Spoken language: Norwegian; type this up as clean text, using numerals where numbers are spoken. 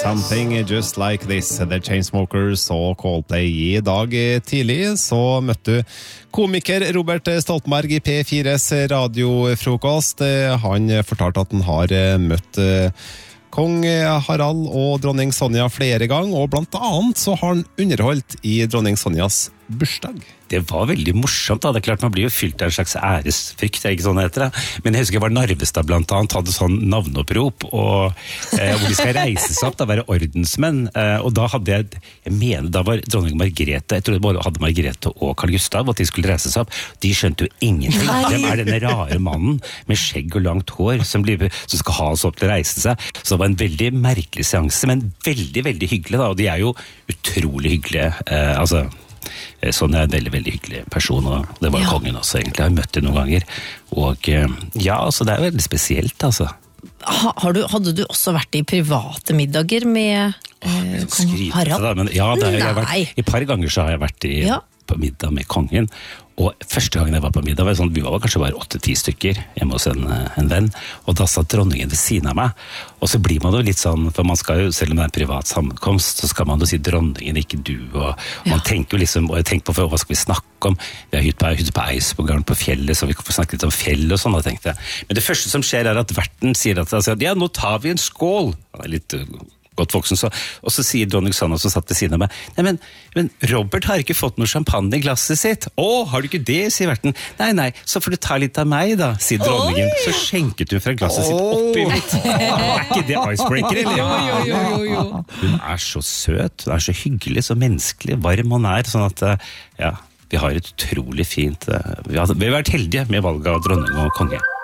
Something just like this. The Chainsmokers og Coldplay. I dag tidlig så møtte du komiker Robert Stoltenberg I P4s radiofrokost. Han fortalte at han har møtt kong Harald og dronning Sonja flere ganger, og blant annet så har han underholdt I dronning Sonjas bursdag. Det var veldig morsomt da, det klart man blir jo fylt av en slags æresfrykt, ikke sånn heter det. Men jeg husker jeg var Narvestad blant annet, hadde sånn navneopprop, og hvor de skal reise seg opp, da være ordensmenn, og da hadde jeg mener, da var dronning Margrethe, jeg tror det både hadde Margrethe og Carl Gustav, at de skulle reise seg opp, de skjønte jo ingenting. Hvem denne rare mannen med skjegg og langt hår som skal ha oss opp til å reise seg? Så det var en veldig merkelig seanse, men veldig, veldig hyggelig da, og de jo utrolig hyggelige, Sonja en veldig, veldig hyggelig person, og det var kongen også egentlig, jeg har møtt henne noen ganger, og ja, altså det veldig spesielt, altså. Hadde du også vært I private middager med kong Harald? Men, ja, jeg har vært, I par ganger så har jeg vært på middag med kongen, og første gangen jeg var på middag, var sånn, vi var kanskje bare 8-10 stykker hjemme hos en venn, og da satt dronningen ved siden av meg, og så blir man jo litt sånn, for man skal jo, selv om det en privat sammenkomst, så skal man jo si dronningen, ikke du, og man tenker jo liksom, og jeg tenker på hva skal vi snakke om, vi har hytte på Eidsvåggarden på fjellet, så vi kan få snakke litt om fjell og sånn, da tenkte jeg. Men det første som skjer at verten sier at ja, nå tar vi en skål, han litt godt voksen, og så sier dronning Sonja som satt ved siden av meg, nei, men Robert har ikke fått noe champagne I glasset sitt. Har du ikke det, sier verten. Nei, så får du ta litt av meg da, sier dronningen. Så skjenket hun fra glasset sitt opp I mitt. Ikke det icebreaker, eller? Jo. Hun så søt, hun så hyggelig, så menneskelig, varm hun sånn at, ja, vi har et utrolig fint, vi har vært heldige med valget av dronning og konge.